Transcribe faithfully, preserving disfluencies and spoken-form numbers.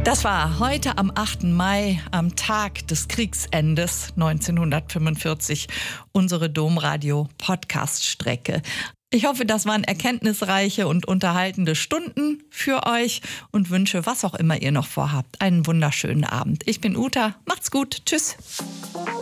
Das war heute am achten Mai, am Tag des Kriegsendes neunzehnhundertfünfundvierzig, unsere Domradio-Podcast-Strecke. Ich hoffe, das waren erkenntnisreiche und unterhaltende Stunden für euch und wünsche, was auch immer ihr noch vorhabt, einen wunderschönen Abend. Ich bin Uta, macht's gut, tschüss.